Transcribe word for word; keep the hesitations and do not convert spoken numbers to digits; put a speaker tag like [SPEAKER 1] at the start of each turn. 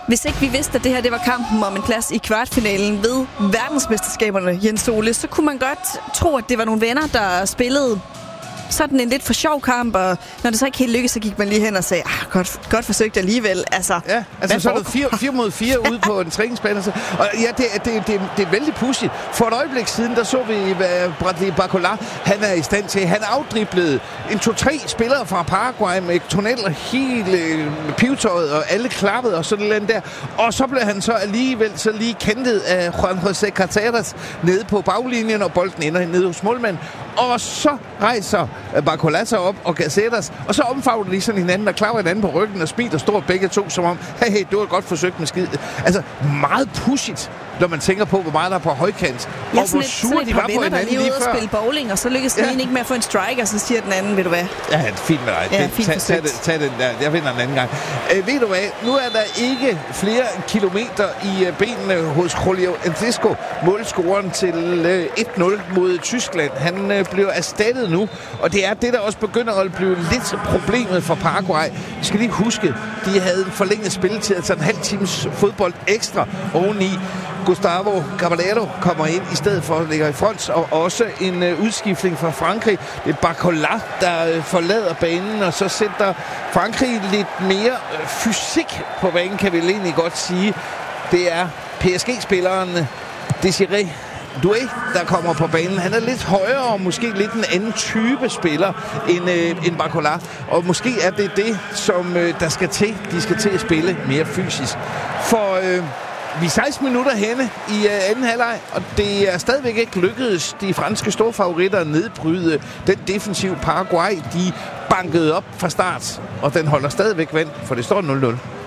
[SPEAKER 1] Hvis ikke vi vidste, at det her det var kampen om en plads i kvartfinalen ved verdensmesterskaberne, Jens Ole, så kunne man godt tro, at det var nogle venner, der spillede sådan en lidt for sjov kamp, og når det så ikke helt lykkedes, så gik man lige hen og sagde, ah, godt, godt forsøgt alligevel. Altså,
[SPEAKER 2] ja, altså så er der fire, fire mod fire ude på en træningsbane. Og, og ja, det, det, det, det er vældig pudsigt. For et øjeblik siden, der så vi, hvad Bradley Barcola, han er i stand til. Han afdriblede en to-tre spillere fra Paraguay med tunneller helt øh, pivtøjet, og alle klappede og sådan noget der. Og så blev han så alligevel så lige kentet af Juan José Carteras nede på baglinjen, og bolden ender nede hos målmanden. Og så rejser Barcola sig op og Caceres, og så omfavner de sådan hinanden og klapper hinanden på ryggen og smiler stort begge to, som om, hey, hey, det var et godt forsøgt med skid. Altså, meget pudsigt, når man tænker på, hvor meget der er på højkant.
[SPEAKER 1] Ja,
[SPEAKER 2] og hvor sure de var på hinanden lige, lige før. Der spille bowling,
[SPEAKER 1] og så lykkes den ja. ene ikke med at få en strike, og så siger den anden, ved du hvad?
[SPEAKER 2] Ja, fint med dig.
[SPEAKER 1] Ja,
[SPEAKER 2] det,
[SPEAKER 1] fint
[SPEAKER 2] tag, tag, det, tag den der. Jeg vinder den anden gang. Øh, ved du hvad? Nu er der ikke flere kilometer i uh, benene hos Julio Enciso, målscoren til uh, et nul mod Tyskland. Han uh, bliver erstattet nu, og det er det, der også begynder at blive lidt problemet for Paraguay. Vi skal lige huske, de havde en forlænget spilletid, altså en halv times fodbold ekstra oveni. Gustavo Caballero kommer ind i stedet for at ligge i front, og også en uh, udskiftning fra Frankrig. Det er Barcola, der uh, forlader banen, og så sætter Frankrig lidt mere uh, fysik på banen, kan vi egentlig godt sige. Det er P S G-spilleren Désiré Doué, der kommer på banen. Han er lidt højere og måske lidt en anden type spiller end, øh, end Barcola. Og måske er det det, som øh, der skal til. De skal til at spille mere fysisk. For øh, vi er seksten minutter henne i øh, anden halvleg, og det er stadigvæk ikke lykkedes de franske storfavoritter at nedbryde den defensive Paraguay. De bankede op fra start, og den holder stadigvæk vand, for det står nul nul.